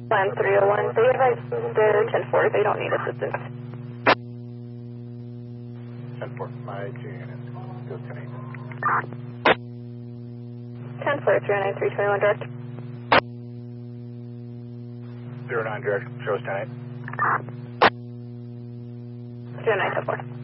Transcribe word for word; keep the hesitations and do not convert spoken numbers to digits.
Plan three oh one, they advise they're ten four, they don't need assistance. ten four, my two units, go ten eight. ten four, three oh nine, three twenty-one direct. zero nine direct, shows ten eight. zero nine ten four.